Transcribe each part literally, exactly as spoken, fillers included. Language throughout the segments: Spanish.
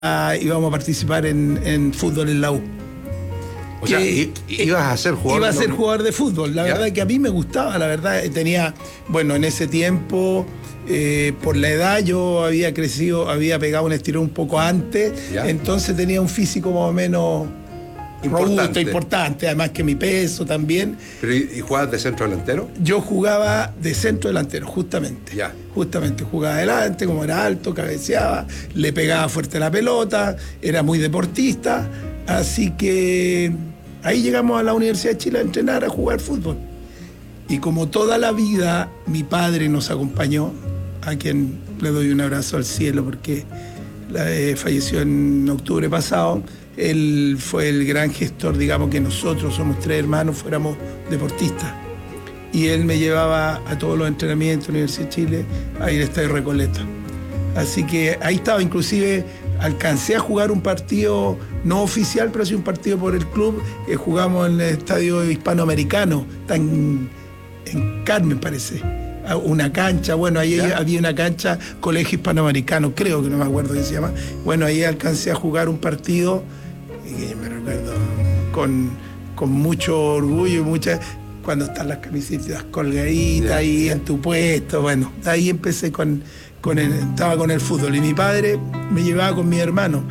ah, íbamos a participar en, en fútbol en la U. O sea, i- ibas a ser jugador. Iba a de ser los- jugador de fútbol. La ¿Ya? verdad que a mí me gustaba, la verdad. Tenía, bueno, en ese tiempo, eh, por la edad, yo había crecido, había pegado un estirón un poco antes, ¿Ya? entonces tenía un físico más o menos robusto, Importante. importante, además que mi peso también. Pero, ¿y, y jugabas de centro delantero? Yo jugaba de centro delantero, justamente. Ya. Justamente jugaba adelante, como era alto, cabeceaba, le pegaba fuerte la pelota, era muy deportista, así que ahí llegamos a la Universidad de Chile a entrenar, a jugar fútbol. Y como toda la vida mi padre nos acompañó, a quien le doy un abrazo al cielo porque la, eh, falleció en octubre pasado, él fue el gran gestor, digamos que nosotros somos tres hermanos, fuéramos deportistas. Y él me llevaba a todos los entrenamientos de la Universidad de Chile a ir al Estadio Recoleta. Así que ahí estaba, inclusive alcancé a jugar un partido no oficial, pero sí un partido por el club, que jugamos en el Estadio Hispanoamericano, tan en Carmen parece, a una cancha, bueno, ahí ¿Ya? había una cancha, Colegio Hispanoamericano, creo que no me acuerdo qué se llama. Bueno, ahí alcancé a jugar un partido, y que me recuerdo con, con mucho orgullo y mucha... Cuando están las camisetas colgaditas Ya, ahí ya. en tu puesto, bueno, ahí empecé con, con el, estaba con el fútbol. Y mi padre me llevaba con mi hermano.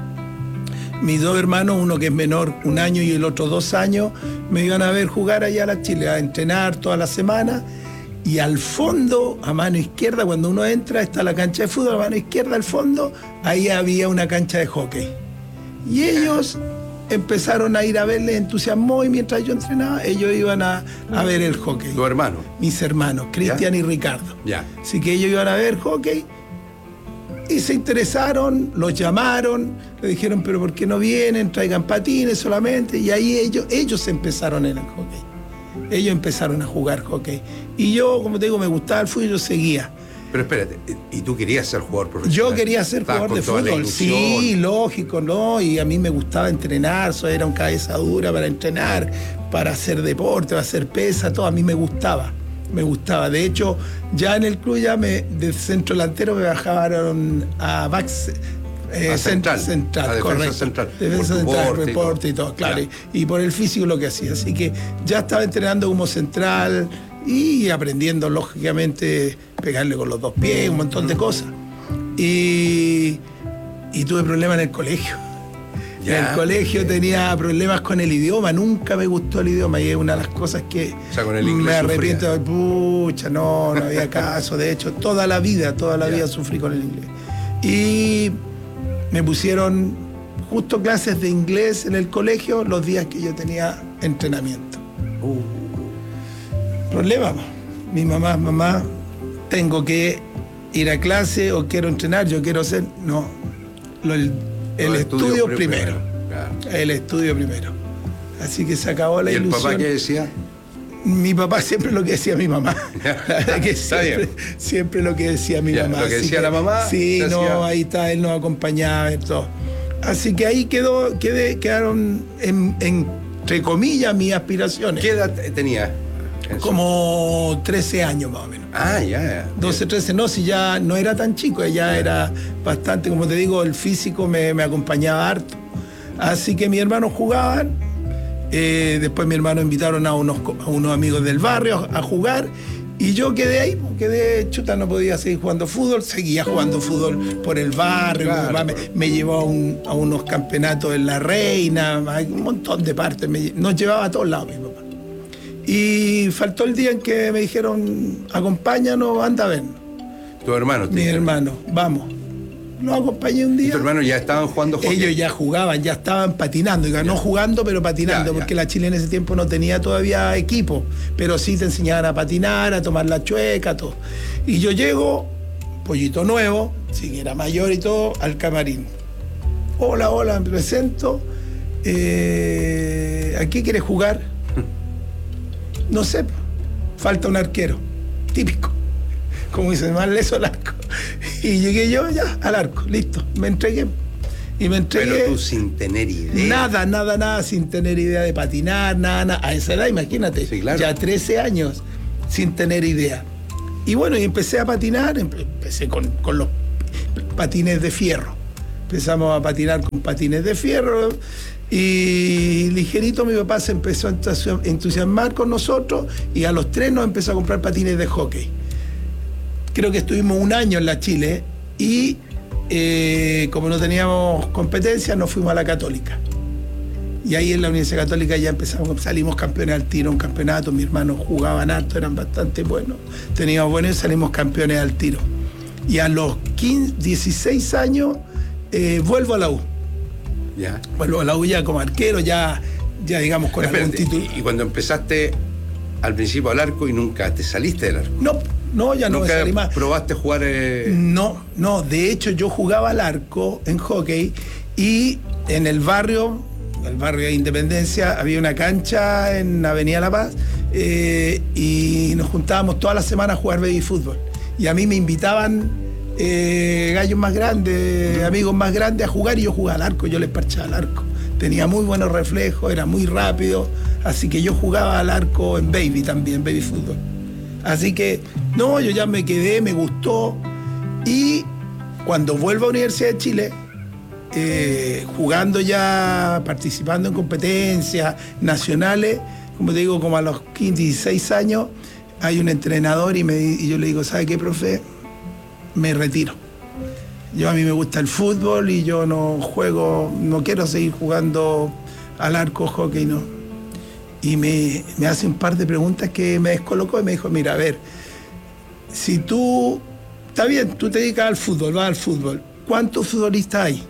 Mis dos hermanos, uno que es menor un año y el otro dos años, me iban a ver jugar allá a la Chile, a entrenar toda la semana. Y al fondo, a mano izquierda, cuando uno entra, está la cancha de fútbol, a mano izquierda al fondo, ahí había una cancha de hockey. Y ellos empezaron a ir a verles, entusiasmó, y mientras yo entrenaba, ellos iban a, a ver el hockey. Tu hermano. Mis hermanos, Cristian y Ricardo. Ya. Así que ellos iban a ver hockey y se interesaron, los llamaron, le dijeron, pero ¿por qué no vienen? Traigan patines solamente. Y ahí ellos, ellos empezaron en el hockey. Ellos empezaron a jugar hockey. Y yo, como te digo, me gustaba el fútbol, yo seguía. Pero espérate, ¿y tú querías ser jugador profesional? Yo quería ser Estabas jugador de con toda la fútbol, ilusión. sí, lógico, ¿no? Y a mí me gustaba entrenar, eso era un cabeza dura para entrenar, para hacer deporte, para hacer pesa, todo, a mí me gustaba, me gustaba. De hecho, ya en el club ya me, de centro delantero me bajaron a backs, eh, A central, central, a defensa correcto. central, Defensa por tu central, porte y reporte y todo. todo, claro. Ya. Y, y por el físico lo que hacía. Así que ya estaba entrenando como central y aprendiendo, lógicamente, pegarle con los dos pies, un montón de cosas. Y, y tuve problemas en el colegio. Ya. En el colegio tenía problemas con el idioma, nunca me gustó el idioma y es una de las cosas que O sea, con el inglés me arrepiento. sufría. Pucha, no, no había caso. De hecho, toda la vida, toda la Ya. vida sufrí con el inglés. Y me pusieron justo clases de inglés en el colegio los días que yo tenía entrenamiento. Uh, Problema, po. Mi mamá, mamá, tengo que ir a clase o quiero entrenar, yo quiero hacer. No, lo- el, el los estudio estudios primero. Claro. El estudio primero. Así que se acabó la ¿Y el ilusión. papá qué decía? Mi papá siempre lo que decía mi mamá. La verdad que Está siempre, bien. siempre lo que decía mi Ya, mamá. lo que Así decía la mamá, Sí, te no, hacía- ahí está, él nos acompañaba y todo. Así que ahí quedó, quedé, quedaron en- entre comillas mis aspiraciones. ¿Qué edad tenía? Enzo? Como trece años más o menos. Ah, ya, ya. doce, trece, no, si ya no era tan chico, ya era bastante, como te digo, el físico me, me acompañaba harto. Así que mis hermanos jugaban, eh, después mis hermanos invitaron a unos, co- a unos amigos del barrio a, a jugar, y yo quedé ahí, pues, quedé chuta, no podía seguir jugando fútbol, seguía jugando fútbol por el barrio, Claro. mi papá me, me llevó a, un- a unos campeonatos en La Reina, a un montón de partes, me lle- nos llevaba a todos lados mi papá. Y faltó el día en que me dijeron, acompáñanos, anda a vernos. Tu hermano. te Mi dijeron. hermano, vamos. Los acompañé un ¿Y día. tu hermano ya estaban jugando hockey? Ellos ya jugaban, ya estaban patinando, digo, no jugando, pero patinando, Ya, ya. porque la Chile en ese tiempo no tenía todavía equipo, pero sí te enseñaban a patinar, a tomar la chueca, todo. Y yo llego, pollito nuevo, sí que era mayor y todo, al camarín. Hola, hola, me presento. Eh, ¿A qué quieres jugar? No sé, falta un arquero, típico. Como dice, más leso al arco. Y llegué yo ya al arco, listo, me entregué. Y me entregué. Pero tú sin tener idea. Nada, nada, nada, sin tener idea de patinar, nada, nada. A esa edad, imagínate, Sí, claro. ya trece años, sin tener idea. Y bueno, y empecé a patinar, empe- empecé con, con los patines de fierro. empezamos a patinar con patines de fierro y ligerito mi papá se empezó a entusiasmar con nosotros y a los tres nos empezó a comprar patines de hockey. Creo que estuvimos un año en la Chile y eh, como no teníamos competencia nos fuimos a la Católica. Y ahí en la Universidad Católica ya empezamos, salimos campeones al tiro, un campeonato, mis hermanos jugaban harto, eran bastante buenos, teníamos buenos y salimos campeones al tiro. Y a los quince, dieciséis años eh, vuelvo a la U. Ya. Vuelvo a la U ya como arquero, ya, ya digamos con Espérate, algún título. Y cuando empezaste al principio al arco y nunca te saliste del arco. No, no, ya no me salí más. ¿Nunca probaste jugar? Eh... No, no, de hecho yo jugaba al arco en hockey y en el barrio, el barrio de Independencia, había una cancha en Avenida La Paz eh, y nos juntábamos todas las semanas a jugar baby fútbol. Y a mí me invitaban eh, gallos más grandes, amigos más grandes a jugar y yo jugaba al arco, yo les parchaba al arco. Tenía muy buenos reflejos, era muy rápido, así que yo jugaba al arco en baby también, baby fútbol. Así que, no, yo ya me quedé, me gustó. Y cuando vuelvo a la Universidad de Chile, eh, jugando ya, participando en competencias nacionales, como te digo, como a los quince, dieciséis años, hay un entrenador y, me, y yo le digo, ¿sabe qué, profe? Me retiro. Yo a mí me gusta el fútbol y yo no juego, no quiero seguir jugando al arco, hockey, no. Y me, me hace un par de preguntas que me descolocó y me dijo, mira, a ver, si tú, está bien, tú te dedicas al fútbol, vas al fútbol, ¿cuántos futbolistas hay?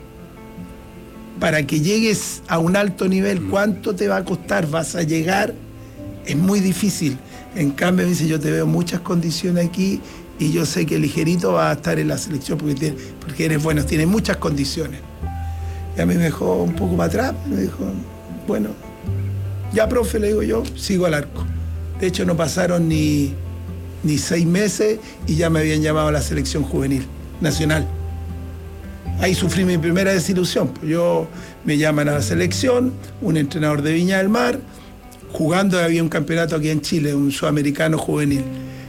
Para que llegues a un alto nivel, ¿cuánto te va a costar? ¿Vas a llegar? Es muy difícil. En cambio, me dice, yo te veo muchas condiciones aquí y yo sé que ligerito va a estar en la selección porque, tiene, porque eres bueno, tiene muchas condiciones. Y a mí me dejó un poco para atrás, me dijo, bueno, ya profe, le digo yo, sigo al arco. De hecho, no pasaron ni, ni seis meses y ya me habían llamado a la selección juvenil nacional. Ahí sufrí mi primera desilusión. Yo me llaman a la selección, un entrenador de Viña del Mar, jugando, había un campeonato aquí en Chile, un sudamericano juvenil.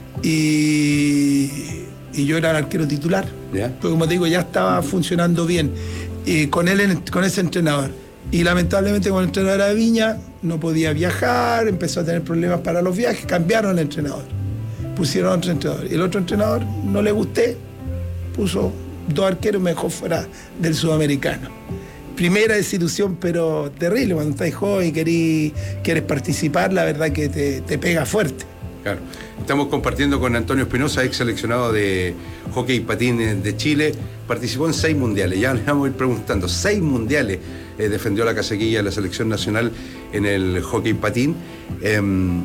Y, y yo era el arquero titular. Yeah. Pues como te digo, ya estaba funcionando bien y con él, con ese entrenador. Y lamentablemente con el entrenador de Viña no podía viajar, empezó a tener problemas para los viajes, cambiaron el entrenador. Pusieron otro entrenador. Y el otro entrenador no le gusté, puso dos arqueros y me dejó fuera del sudamericano. Primera desilusión, pero terrible. Cuando estás joven y querís, quieres participar, la verdad que te, te pega fuerte. Claro. Estamos compartiendo con Antonio Espinosa, ex seleccionado de hockey y patín de Chile. Participó en seis mundiales. Ya le vamos a ir preguntando. Seis mundiales eh, defendió la casaquilla de la selección nacional en el hockey y patín. Eh,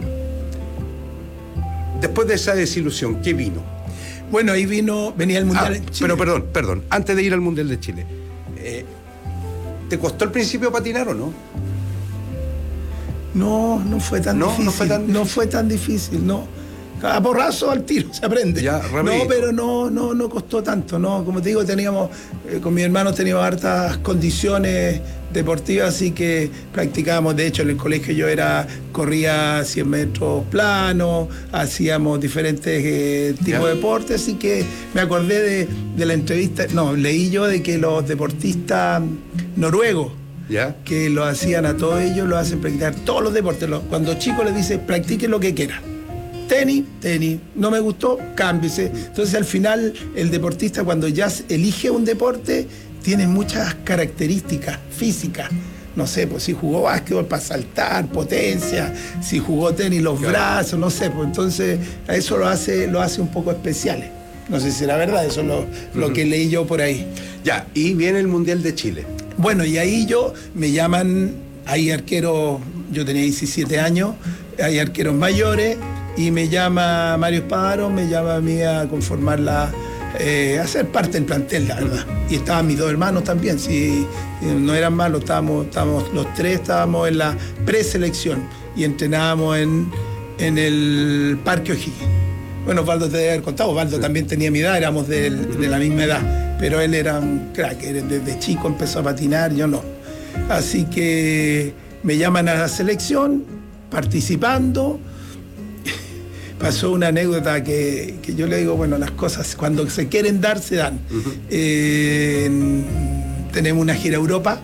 después de esa desilusión, ¿qué vino? Bueno, ahí vino, venía el mundial ah, en Chile. Pero perdón, perdón. Antes de ir al mundial de Chile, eh, ¿te costó al principio patinar o no? No, no fue tan no, difícil. No fue tan difícil. No fue tan difícil, no. A porrazo al tiro se aprende. Ya, no, pero no, no, no costó tanto, no. Como te digo, teníamos, eh, con mi hermano teníamos hartas condiciones deportivas, así que practicábamos. De hecho, en el colegio yo era, corría cien metros planos, hacíamos diferentes eh, tipos ya. de deportes, así que me acordé de, de la entrevista, no, leí yo de que los deportistas noruegos, ¿ya? que lo hacían a todos ellos, lo hacen practicar todos los deportes. Cuando chicos les dicen, practiquen lo que quieran. Tenis, tenis. No me gustó, cámbiese. Entonces, al final, el deportista, cuando ya elige un deporte, tiene muchas características físicas. No sé, pues si jugó básquetbol para saltar, potencia, si jugó tenis, los claro. brazos, no sé. Pues entonces, eso lo hace, lo hace un poco especiales. No sé si será verdad, eso es lo, uh-huh. lo que leí yo por ahí. Ya, y viene el Mundial de Chile. Bueno, y ahí yo, me llaman, hay arqueros, yo tenía diecisiete años, hay arqueros mayores, y me llama Mario Espadaro, me llama a mí a conformar la, eh, a ser parte del plantel, la verdad. Y estaban mis dos hermanos también, si no eran malos, estábamos, estábamos los tres, estábamos en la preselección y entrenábamos en, en el Parque O'Higgins. Bueno, Osvaldo te debe haber contado, Osvaldo sí. también tenía mi edad, éramos de, de la misma edad, pero él era un crack, desde chico empezó a patinar, yo no. Así que me llaman a la selección, participando. Pasó una anécdota que, que yo le digo, bueno, las cosas cuando se quieren dar, se dan. Uh-huh. Eh, tenemos una gira a Europa